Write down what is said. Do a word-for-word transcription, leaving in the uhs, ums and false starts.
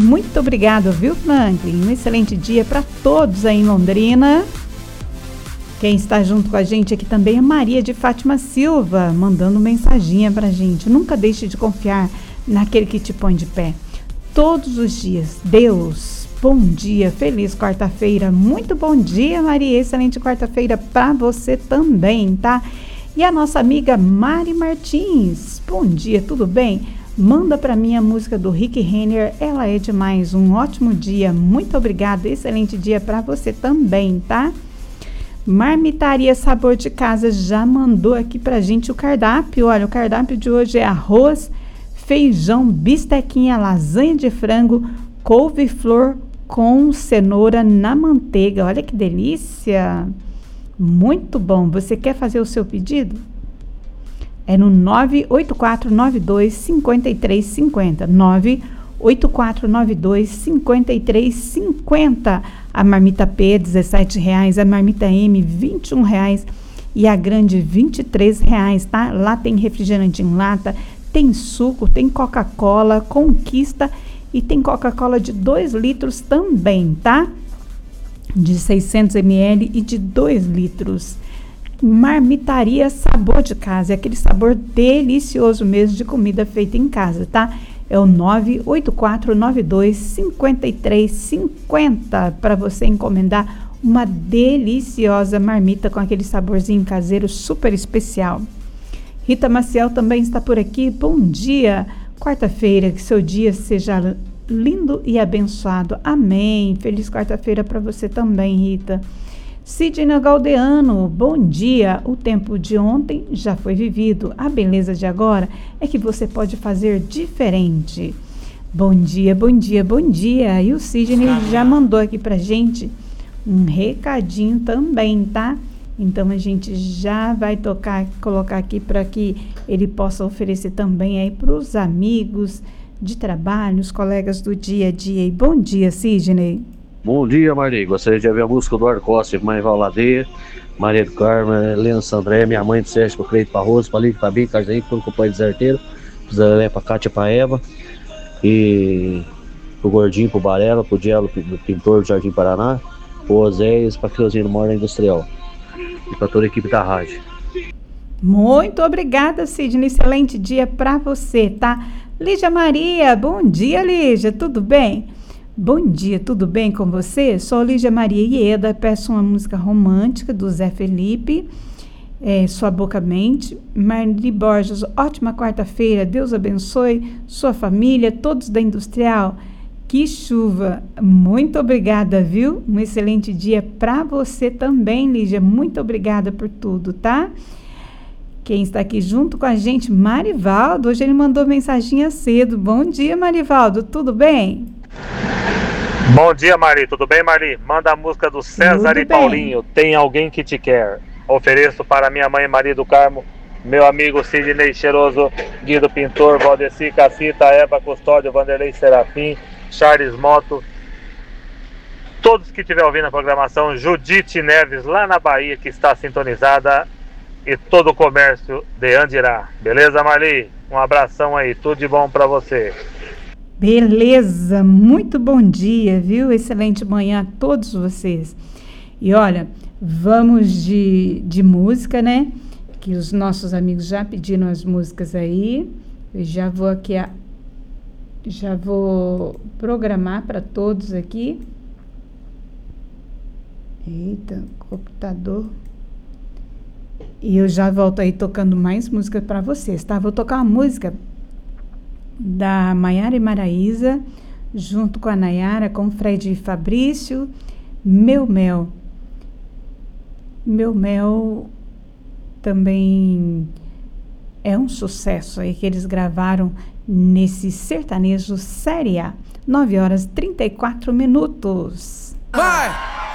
Muito obrigado, viu, Franklin? Um excelente dia para todos aí em Londrina. Quem está junto com a gente aqui também é Maria de Fátima Silva, mandando mensaginha pra gente. Nunca deixe de confiar naquele que te põe de pé. Todos os dias, Deus, bom dia, feliz quarta-feira. Muito bom dia, Maria, excelente quarta-feira para você também, tá? E a nossa amiga Mari Martins, bom dia, tudo bem? Manda para mim a música do Rick Renner, ela é demais. Um ótimo dia, muito obrigada, excelente dia para você também, tá? Marmitaria Sabor de Casa já mandou aqui pra gente o cardápio. Olha, o cardápio de hoje é arroz, feijão, bistequinha, lasanha de frango, couve-flor com cenoura na manteiga. Olha que delícia! Muito bom. Você quer fazer o seu pedido? É no nove oito quatro nove dois cinco três cinco zero. nove oito quatro nove dois cinco três cinco zero. A marmita P, dezessete reais. A marmita M, vinte e um reais. E a grande, vinte e três reais, tá? Lá tem refrigerante em lata, tem suco, tem Coca-Cola, Conquista e tem Coca-Cola de dois litros também, tá? De seiscentos mililitros e de dois litros. Marmitaria Sabor de Casa, é aquele sabor delicioso mesmo de comida feita em casa, tá? É o nove oito quatro nove dois cinco três cinco zero para você encomendar uma deliciosa marmita com aquele saborzinho caseiro super especial. Rita Maciel também está por aqui. Bom dia, quarta-feira, que seu dia seja lindo e abençoado. Amém. Feliz quarta-feira para você também, Rita. Sidney Galdeano, bom dia. O tempo de ontem já foi vivido. A beleza de agora é que você pode fazer diferente. Bom dia, bom dia, bom dia. E o Sidney já mandou aqui pra gente um recadinho também, tá? Então a gente já vai tocar, colocar aqui para que ele possa oferecer também aí para os amigos de trabalho, os colegas do dia a dia. E bom dia, Sidney. Bom dia, Marli. Gostaria de ouvir a música do Eduardo Costa, Mãe Valadeia, Maria do Carmo, Helena Sandré, minha mãe do Sérgio, Cleito Barroso, Palito Fabinho, Cardaí, todo o companheiro deserteiro, Zé pra Cátia, pra Eva, e pro Gordinho, pro Barela, pro Dielo, do Pintor do Jardim Paraná, pro Oséias, pra Creuzinho do Morda Industrial, e pra toda a equipe da rádio. Muito obrigada, Sidney. Excelente dia pra você, tá? Lígia Maria, bom dia, Lígia, tudo bem? Bom dia, tudo bem com você? Sou Lígia Maria Ieda, peço uma música romântica do Zé Felipe, é, Sua Boca Mente. Marli Borges, ótima quarta-feira, Deus abençoe sua família, todos da Industrial. Que chuva, muito obrigada, viu? Um excelente dia para você também, Lígia, muito obrigada por tudo, tá? Quem está aqui junto com a gente, Marivaldo, hoje ele mandou mensaginha cedo. Bom dia, Marivaldo, tudo bem? Bom dia, Mari, tudo bem, Mari? Manda a música do César tudo e bem. Paulinho, Tem Alguém Que Te Quer. Ofereço para minha mãe Maria do Carmo, meu amigo Sidney Cheiroso, Guido Pintor, Valdeci Cacita, Eva Custódio, Vanderlei Serafim, Charles Moto, todos que estiver ouvindo a programação, Judite Neves, lá na Bahia, que está sintonizada, e todo o comércio de Andirá. Beleza, Marli? Um abração aí, tudo de bom para você. Beleza, muito bom dia, viu? Excelente manhã a todos vocês. E olha, vamos de, de música, né? Que os nossos amigos já pediram as músicas aí. Eu já vou aqui, a, já vou programar para todos aqui. Eita, computador. E eu já volto aí tocando mais música para vocês, tá? Vou tocar uma música da Maiara e Maraísa, junto com a Nayara, com o Fred e Fabrício, Meu Mel. Meu Mel também é um sucesso aí que eles gravaram nesse sertanejo Série A. nove horas e trinta e quatro minutos. Vai!